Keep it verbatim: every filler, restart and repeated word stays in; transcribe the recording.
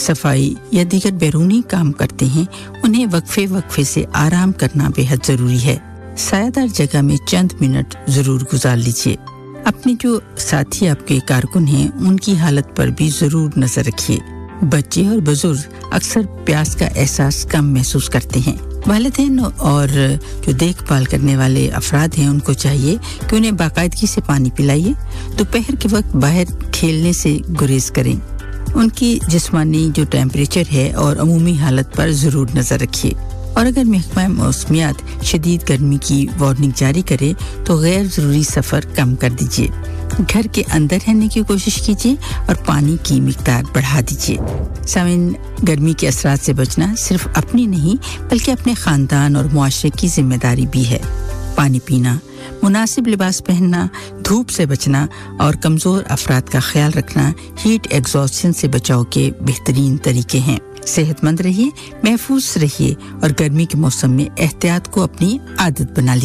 صفائی یا دیگر بیرونی کام کرتے ہیں انہیں وقفے وقفے سے آرام کرنا بہت ضروری ہے۔ سایہ دار جگہ میں چند منٹ ضرور گزار لیجیے۔ اپنے جو ساتھی آپ کے کارکن ہیں ان کی حالت پر بھی ضرور نظر رکھیے۔ بچے اور بزرگ اکثر پیاس کا احساس کم محسوس کرتے ہیں۔ والدین اور جو دیکھ بھال کرنے والے افراد ہیں ان کو چاہیے کہ انہیں باقاعدگی سے پانی پلائیے۔ دوپہر کے وقت باہر کھیلنے سے گریز کریں۔ ان کی جسمانی جو ٹیمپریچر ہے اور عمومی حالت پر ضرور نظر رکھیے۔ اور اگر محکمہ موسمیات شدید گرمی کی وارننگ جاری کرے تو غیر ضروری سفر کم کر دیجیے۔ گھر کے اندر رہنے کی کوشش کیجیے اور پانی کی مقدار بڑھا دیجیے۔ سامعین، گرمی کے اثرات سے بچنا صرف اپنی نہیں بلکہ اپنے خاندان اور معاشرے کی ذمہ داری بھی ہے۔ پانی پینا، مناسب لباس پہننا، دھوپ سے بچنا اور کمزور افراد کا خیال رکھنا ہیٹ ایگزاسشن سے بچاؤ کے بہترین طریقے ہیں۔ صحت مند رہیے، محفوظ رہیے اور گرمی کے موسم میں احتیاط کو اپنی عادت بنا لیجیے۔